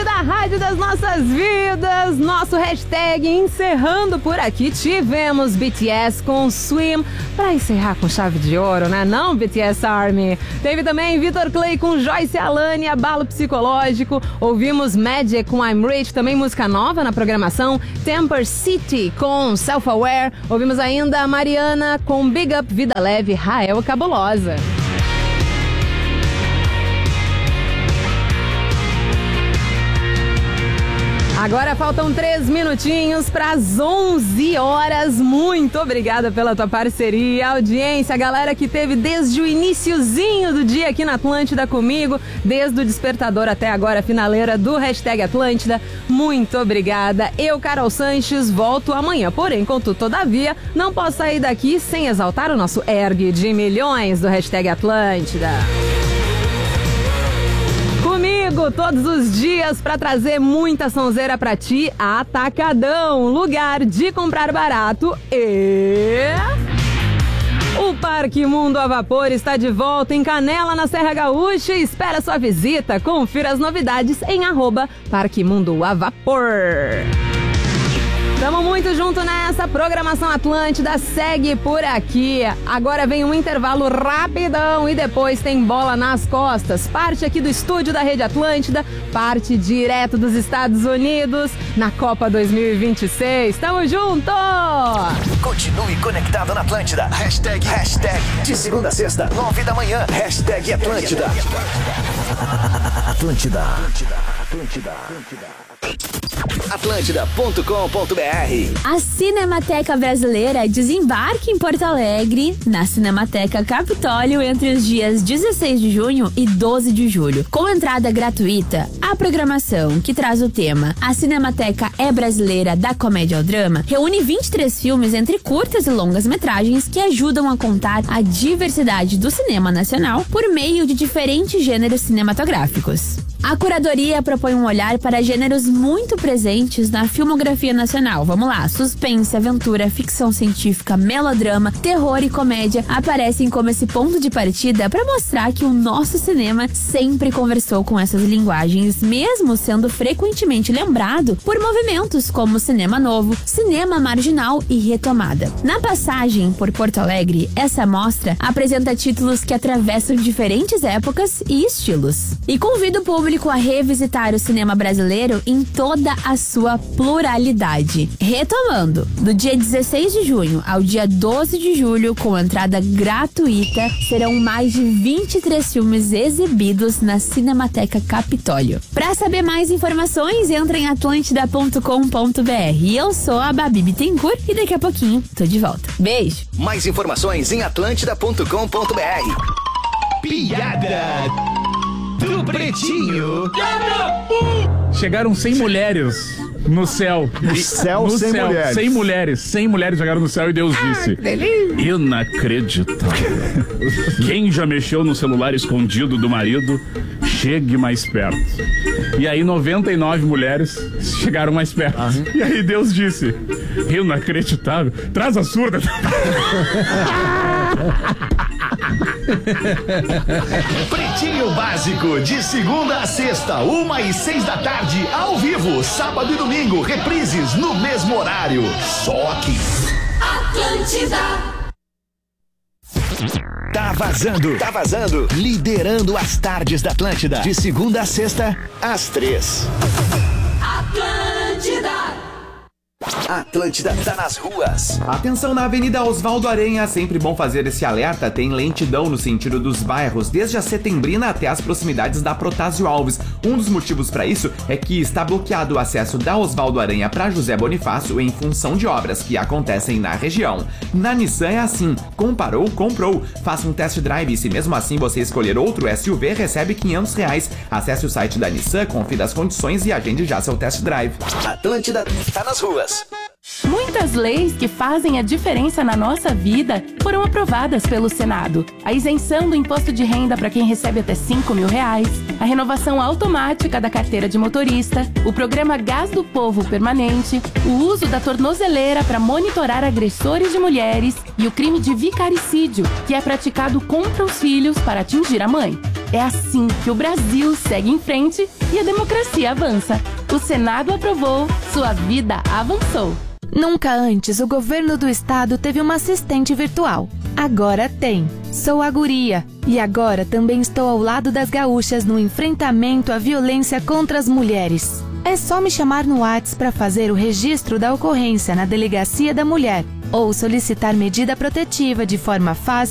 da rádio das nossas vidas, nosso hashtag encerrando por aqui. Tivemos BTS com Swim, pra encerrar com chave de ouro, né? Não, BTS Army. Teve também Vitor Clay com Joyce Alane, Abalo Psicológico. Ouvimos Magic com I'm Rich, também música nova na programação. Temper City com Self Aware. Ouvimos ainda Mariana com Big Up, Vida Leve, Rael Cabulosa. Agora faltam 3 minutinhos para as 11 horas. Muito obrigada pela tua parceria, audiência, a galera que teve desde o iniciozinho do dia aqui na Atlântida comigo, desde o despertador até agora, finaleira do hashtag Atlântida. Muito obrigada. Eu, Carol Sanches, volto amanhã. Porém, contudo, todavia, não posso sair daqui sem exaltar o nosso ergue de milhões do hashtag Atlântida. Comigo todos os dias para trazer muita sonzeira pra ti, Atacadão, lugar de comprar barato e... O Parque Mundo a Vapor está de volta em Canela, na Serra Gaúcha, e espera sua visita. Confira as novidades em @Parque Mundo a Vapor. Tamo muito junto nessa programação Atlântida, segue por aqui. Agora vem um intervalo rapidão e depois tem bola nas costas. Parte aqui do estúdio da Rede Atlântida, parte direto dos Estados Unidos na Copa 2026. Tamo junto! Continue conectado na Atlântida. Hashtag de segunda a sexta, 9 da manhã. Hashtag Atlântida. Atlântida.com.br. A Cinemateca Brasileira desembarca em Porto Alegre, na Cinemateca Capitólio, entre os dias 16 de junho e 12 de julho. Com entrada gratuita, a programação, que traz o tema A Cinemateca é Brasileira, da comédia ao drama, reúne 23 filmes entre curtas e longas metragens que ajudam a contar a diversidade do cinema nacional por meio de diferentes gêneros cinematográficos. A curadoria propõe um olhar para gêneros muito presentes na filmografia nacional. Vamos lá: suspense, aventura, ficção científica, melodrama, terror e comédia aparecem como esse ponto de partida para mostrar que o nosso cinema sempre conversou com essas linguagens, mesmo sendo frequentemente lembrado por movimentos como cinema novo, cinema marginal e retomada. Na passagem por Porto Alegre, essa mostra apresenta títulos que atravessam diferentes épocas e estilos. E convida o público a revisitar o cinema brasileiro em toda a sua pluralidade. Retomando, do dia 16 de junho ao dia 12 de julho, com entrada gratuita, serão mais de 23 filmes exibidos na Cinemateca Capitólio. Para saber mais informações, entra em atlantida.com.br. Eu sou a Babi Bittencourt e daqui a pouquinho tô de volta. Beijo! Mais informações em atlantida.com.br. Piada do Pretinho. Chegaram 100 mulheres no céu. No céu, 100 mulheres. 100 mulheres. 100 mulheres chegaram no céu e Deus disse: inacreditável. Quem já mexeu no celular escondido do marido, chegue mais perto. E aí 99 mulheres chegaram mais perto. E aí Deus disse: inacreditável. Traz a surda. Pretinho Básico, de segunda a sexta, 1h06 da tarde, ao vivo, sábado e domingo, reprises no mesmo horário. Só aqui. Atlântida. Tá vazando. Liderando as tardes da Atlântida, de segunda a sexta, às 3. Atlântida tá nas ruas. Atenção na Avenida Osvaldo Aranha, sempre bom fazer esse alerta. Tem lentidão no sentido dos bairros, desde a Setembrina até as proximidades da Protásio Alves. Um dos motivos para isso é que está bloqueado o acesso da Osvaldo Aranha para José Bonifácio em função de obras que acontecem na região. Na Nissan é assim: comparou, comprou. Faça um test drive e se mesmo assim você escolher outro SUV, recebe R$500. Acesse o site da Nissan, confira as condições e agende já seu test drive. Atlântida tá nas ruas. Muitas leis que fazem a diferença na nossa vida foram aprovadas pelo Senado. A isenção do imposto de renda para quem recebe até R$5.000, a renovação automática da carteira de motorista, o programa Gás do Povo permanente, o uso da tornozeleira para monitorar agressores de mulheres e o crime de vicaricídio, que é praticado contra os filhos para atingir a mãe. É assim que o Brasil segue em frente e a democracia avança. O Senado aprovou, sua vida avançou. Nunca antes o governo do estado teve uma assistente virtual. Agora tem. Sou a guria. E agora também estou ao lado das gaúchas no enfrentamento à violência contra as mulheres. É só me chamar no WhatsApp para fazer o registro da ocorrência na Delegacia da Mulher ou solicitar medida protetiva de forma fácil